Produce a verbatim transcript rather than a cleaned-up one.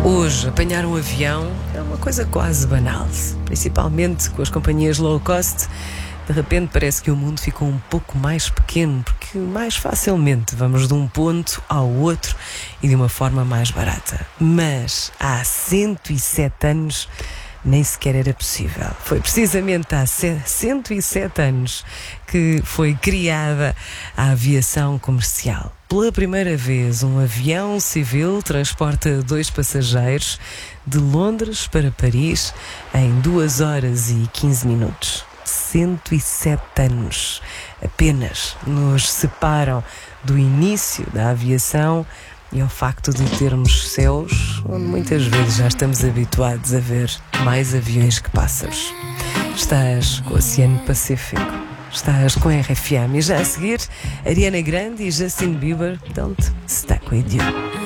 Hoje, apanhar um avião é uma coisa quase banal, principalmente com as companhias low cost. De repente parece que o mundo ficou um pouco mais pequeno, porque mais facilmente vamos de um ponto ao outro e de uma forma mais barata. Mas há cento e sete anos nem sequer era possível. Foi precisamente há cento e sete anos que foi criada a aviação comercial. Pela primeira vez, um avião civil transporta dois passageiros de Londres para Paris em duas horas e quinze minutos. cento e sete anos apenas nos separam do início da aviação e ao facto de termos céus onde muitas vezes já estamos habituados a ver mais aviões que pássaros. Estás com o Oceano Pacífico, estás com a R F M e já a seguir Ariana Grande e Justin Bieber, Don't Stuck With You.